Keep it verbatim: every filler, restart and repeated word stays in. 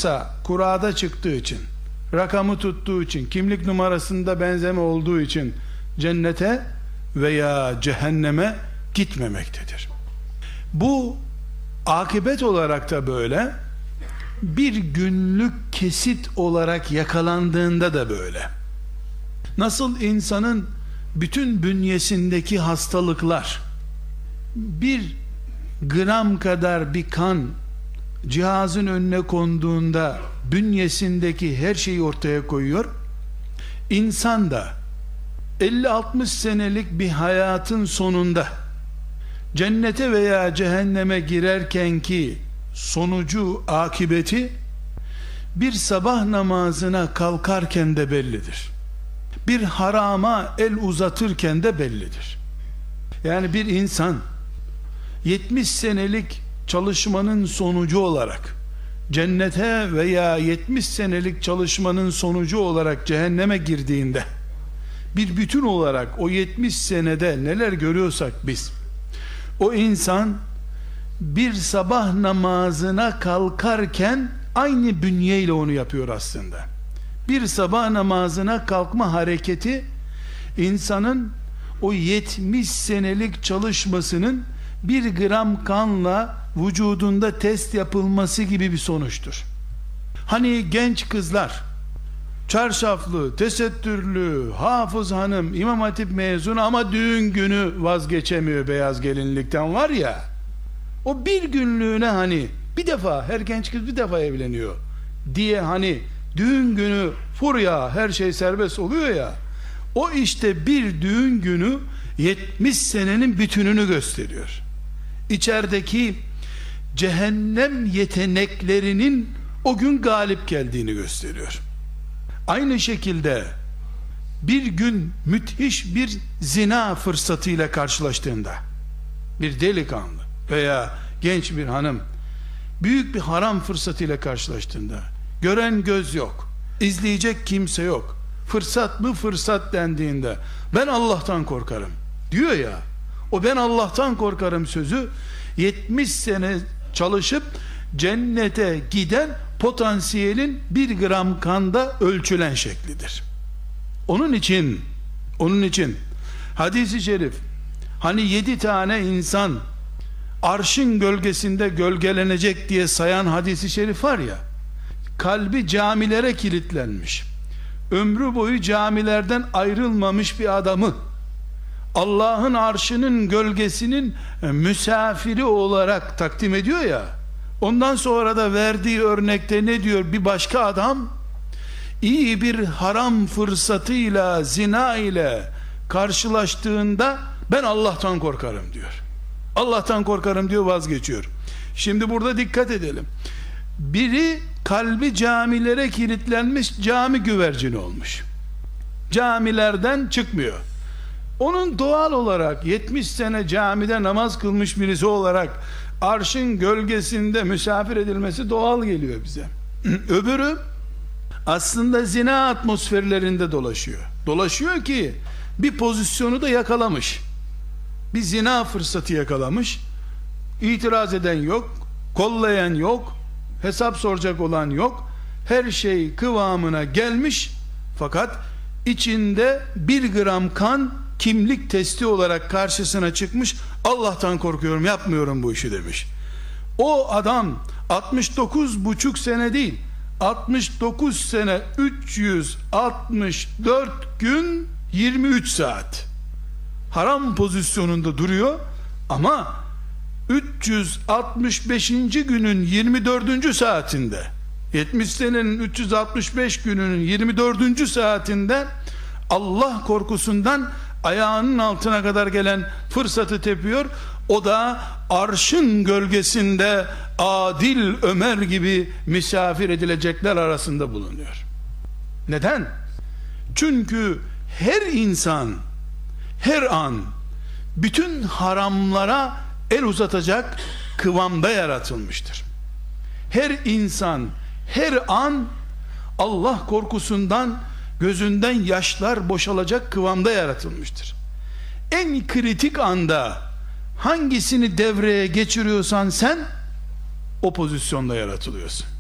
olsa kurada çıktığı için, rakamı tuttuğu için, kimlik numarasında benzeme olduğu için cennete veya cehenneme gitmemektedir. Bu akıbet olarak da böyle, bir günlük kesit olarak yakalandığında da böyle. Nasıl insanın bütün bünyesindeki hastalıklar bir gram kadar bir kan cihazın önüne konduğunda bünyesindeki her şeyi ortaya koyuyor, İnsan da elli altmış senelik bir hayatın sonunda cennete veya cehenneme girerken ki sonucu, akıbeti bir sabah namazına kalkarken de bellidir. Bir harama el uzatırken de bellidir. Yani bir insan yetmiş senelik çalışmanın sonucu olarak cennete veya yetmiş senelik çalışmanın sonucu olarak cehenneme girdiğinde, bir bütün olarak o yetmiş senede neler görüyorsak biz, o insan bir sabah namazına kalkarken aynı bünyeyle onu yapıyor aslında. Bir sabah namazına kalkma hareketi insanın o yetmiş senelik çalışmasının bir gram kanla vücudunda test yapılması gibi bir sonuçtur. Hani genç kızlar, çarşaflı, tesettürlü, hafız hanım, İmam Hatip mezunu ama düğün günü vazgeçemiyor beyaz gelinlikten, var ya, o bir günlüğüne hani bir defa, her genç kız bir defa evleniyor diye hani düğün günü furya, her şey serbest oluyor ya, o işte bir düğün günü yetmiş senenin bütününü gösteriyor. İçerideki cehennem yeteneklerinin o gün galip geldiğini gösteriyor. Aynı şekilde bir gün müthiş bir zina fırsatıyla karşılaştığında, bir delikanlı veya genç bir hanım büyük bir haram fırsatıyla karşılaştığında, gören göz yok, izleyecek kimse yok, fırsat mı fırsat dendiğinde ben Allah'tan korkarım diyor ya, o ben Allah'tan korkarım sözü yetmiş sene çalışıp cennete giden potansiyelin bir gram kanda ölçülen şeklidir. Onun için onun için hadis-i şerif, hani yedi tane insan arşın gölgesinde gölgelenecek diye sayan hadis-i şerif var ya, kalbi camilere kilitlenmiş, ömrü boyu camilerden ayrılmamış bir adamı Allah'ın arşının gölgesinin misafiri olarak takdim ediyor ya, ondan sonra da verdiği örnekte ne diyor bir başka adam? İyi bir haram fırsatıyla, zina ile karşılaştığında ben Allah'tan korkarım diyor. Allah'tan korkarım diyor, vazgeçiyor. Şimdi burada dikkat edelim. Biri kalbi camilere kilitlenmiş, cami güvercini olmuş. Camilerden çıkmıyor. Onun doğal olarak yetmiş sene camide namaz kılmış birisi olarak arşın gölgesinde misafir edilmesi doğal geliyor bize. Öbürü aslında zina atmosferlerinde dolaşıyor. Dolaşıyor ki bir pozisyonu da yakalamış. Bir zina fırsatı yakalamış. İtiraz eden yok, kollayan yok, hesap soracak olan yok. Her şey kıvamına gelmiş, fakat içinde bir gram kan kimlik testi olarak karşısına çıkmış. Allah'tan korkuyorum, yapmıyorum bu işi demiş. O adam altmış dokuz buçuk sene değil, altmış dokuz sene üç yüz altmış dört gün yirmi üç saat haram pozisyonunda duruyor, ama üç yüz altmış beşinci günün yirmi dördüncü saatinde, yetmiş senenin üç yüz altmış beş gününün yirmi dördüncü saatinde Allah korkusundan ayağının altına kadar gelen fırsatı tepiyor. O da arşın gölgesinde Adil Ömer gibi misafir edilecekler arasında bulunuyor. Neden? Çünkü her insan her an bütün haramlara el uzatacak kıvamda yaratılmıştır. Her insan her an Allah korkusundan gözünden yaşlar boşalacak kıvamda yaratılmıştır. En kritik anda hangisini devreye geçiriyorsan sen o pozisyonda yaratılıyorsun.